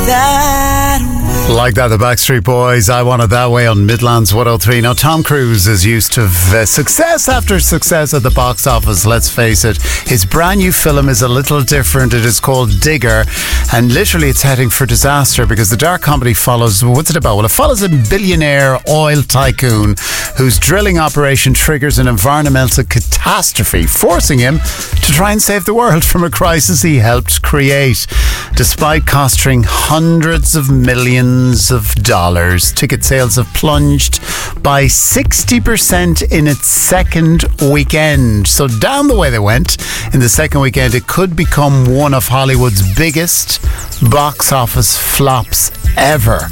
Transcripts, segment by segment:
that way. Like that, the Backstreet Boys, I Want It That Way on Midlands 103. Now, Tom Cruise is used to success after success at the box office, let's face it. His brand new film is a little different. It is called Digger, and literally it's heading for disaster because the dark comedy follows, what's it about? Well, it follows a billionaire oil tycoon whose drilling operation triggers an environmental catastrophe, forcing him to try and save the world from a crisis he helped create. Despite costing hundreds of millions of dollars, ticket sales have plunged by 60% in its second weekend. So down the way they went in the second weekend, it could become one of Hollywood's biggest box office flops ever.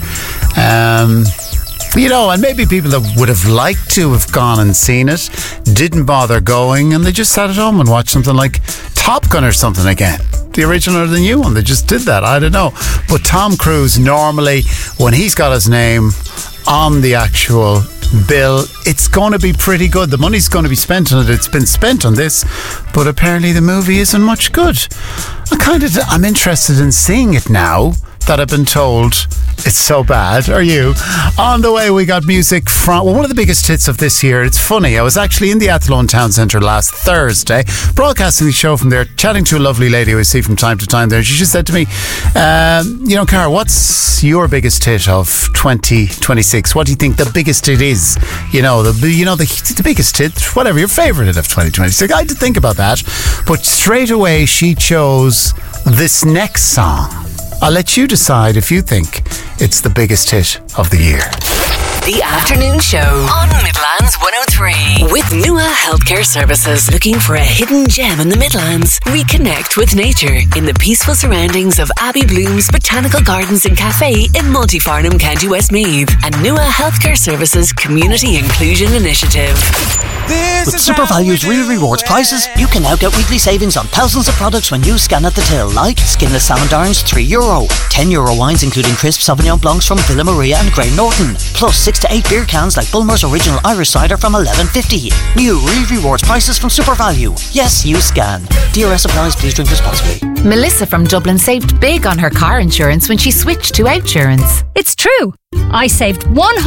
You know, and maybe people that would have liked to have gone and seen it didn't bother going, and they just sat at home and watched something like Top Gun or something again. The original or the new one. They just did that. I don't know. But Tom Cruise, normally, when he's got his name on the actual bill, it's going to be pretty good. The money's going to be spent on it. It's been spent on this, but apparently the movie isn't much good. I'm interested in seeing it now that I've been told it's so bad. Are you? On the way, we got music from one of the biggest hits of this year. It's funny, I was actually in the Athlone Town Centre last Thursday, broadcasting the show from there, chatting to a lovely lady who I see from time to time there. She just said to me, Cara, what's your biggest hit of 2026? What do you think the biggest hit is? The biggest hit, whatever your favourite hit of 2026. I had to think about that, but straight away she chose this next song. I'll let you decide if you think it's the biggest hit of the year. The Afternoon Show on Midlands 103 with Nua Healthcare Services. Looking for a hidden gem in the Midlands? Reconnect with nature in the peaceful surroundings of Abbey Bloom's Botanical Gardens and Cafe in Multifarnham, County Westmeath, and Nua Healthcare Services Community Inclusion Initiative. With SuperValue's Real Rewards prices, you can now get weekly savings on thousands of products when you scan at the till, like skinless salmon darns €3, €10 wines including crisp Sauvignon Blancs from Villa Maria and Grey Norton, plus 6 to 8 beer cans like Bulmer's Original Irish Cider from $11.50. New Real Rewards prices from SuperValue. Yes, you scan. DRS applies. Please drink responsibly. Melissa from Dublin saved big on her car insurance when she switched to Outsurance. It's true. I saved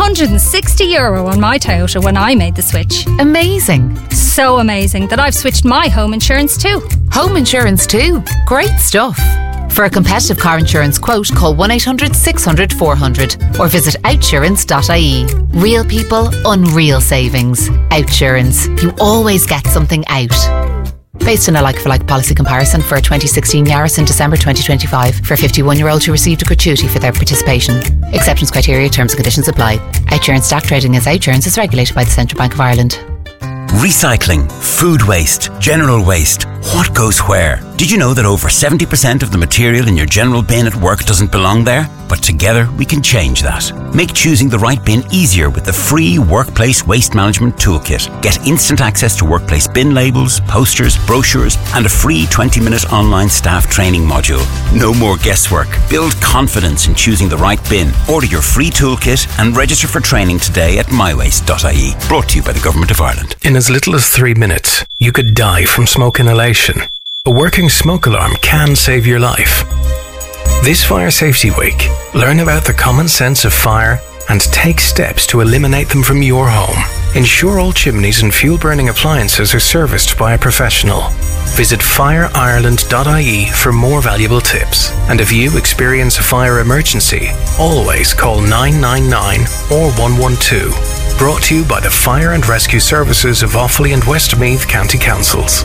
€160 on my Toyota when I made the switch. Amazing. So amazing that I've switched my home insurance too. Home insurance too. Great stuff. For a competitive car insurance quote, call 1-800-600-400 or visit outsurance.ie. Real people, unreal savings. Outsurance. You always get something out. Based on a like-for-like policy comparison for a 2016 Yaris in December 2025 for 51-year-olds who received a gratuity for their participation. Acceptance criteria, terms and conditions apply. Outsurance stock trading as Outsurance is regulated by the Central Bank of Ireland. Recycling, food waste, general waste. What goes where? Did you know that over 70% of the material in your general bin at work doesn't belong there? But together we can change that. Make choosing the right bin easier with the free Workplace Waste Management Toolkit. Get instant access to workplace bin labels, posters, brochures, and a free 20-minute online staff training module. No more guesswork. Build confidence in choosing the right bin. Order your free toolkit and register for training today at mywaste.ie. Brought to you by the Government of Ireland. In as little as 3 minutes, you could die from smoke inhalation. A working smoke alarm can save your life. This Fire Safety Week, learn about the common sense of fire and take steps to eliminate them from your home. Ensure all chimneys and fuel-burning appliances are serviced by a professional. Visit fireireland.ie for more valuable tips. And if you experience a fire emergency, always call 999 or 112. Brought to you by the Fire and Rescue Services of Offaly and Westmeath County Councils.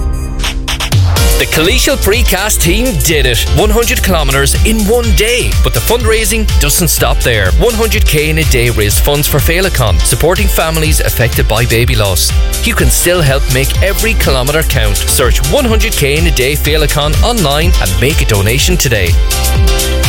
The Collegial Precast team did it. 100 kilometres in one day. But the fundraising doesn't stop there. 100k in a day raised funds for Féileacán, supporting families affected by baby loss. You can still help make every kilometre count. Search 100k in a day Féileacán online and make a donation today.